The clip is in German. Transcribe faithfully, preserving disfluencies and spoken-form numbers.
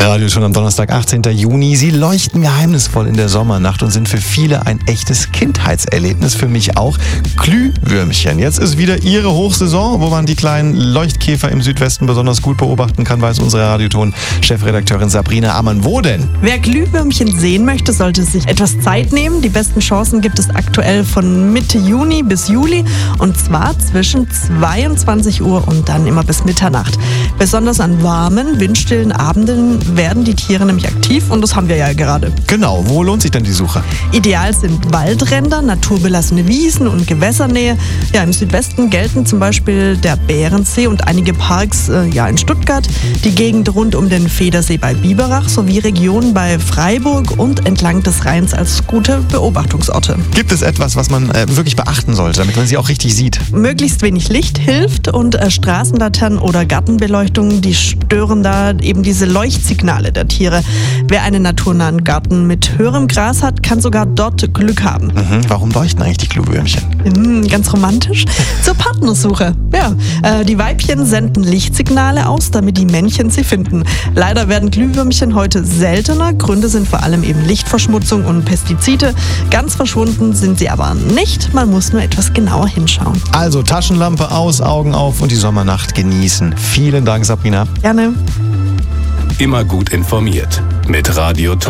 Radioton am Donnerstag, achtzehnten Juni. Sie leuchten geheimnisvoll in der Sommernacht und sind für viele ein echtes Kindheitserlebnis, für mich auch. Glühwürmchen. Jetzt ist wieder Ihre Hochsaison, wo man die kleinen Leuchtkäfer im Südwesten besonders gut beobachten kann, weiß unsere Radioton-Chefredakteurin Sabrina Ammann. Wo denn? Wer Glühwürmchen sehen möchte, sollte sich etwas Zeit nehmen. Die besten Chancen gibt es aktuell von Mitte Juni bis Juli und zwar zwischen zweiundzwanzig Uhr und dann immer bis Mitternacht. Besonders an warmen, windstillen Abenden werden die Tiere nämlich aktiv und das haben wir ja gerade. Genau, wo lohnt sich denn die Suche? Ideal sind Waldränder, naturbelassene Wiesen und Gewässernähe. Ja, im Südwesten gelten zum Beispiel der Bärensee und einige Parks äh, ja, in Stuttgart, die Gegend rund um den Federsee bei Biberach sowie Regionen bei Freiburg und entlang des Rheins als gute Beobachtungsorte. Gibt es etwas, was man äh, wirklich beachten sollte, damit man sie auch richtig sieht? Möglichst wenig Licht hilft und äh, Straßenlaternen oder Gartenbeleuchtung, die stören da eben diese Leuchtsignale der Tiere. Wer einen naturnahen Garten mit höherem Gras hat, kann sogar dort Glück haben. Mhm. Warum leuchten eigentlich die Glühwürmchen? Mhm, ganz romantisch. Zur Partnersuche. Ja, äh, die Weibchen senden Lichtsignale aus, damit die Männchen sie finden. Leider werden Glühwürmchen heute seltener. Gründe sind vor allem eben Lichtverschmutzung und Pestizide. Ganz verschwunden sind sie aber nicht. Man muss nur etwas genauer hinschauen. Also Taschenlampe aus, Augen auf und die Sommernacht genießen. Vielen Dank, Sabrina. Gerne. Immer gut informiert mit Radioton.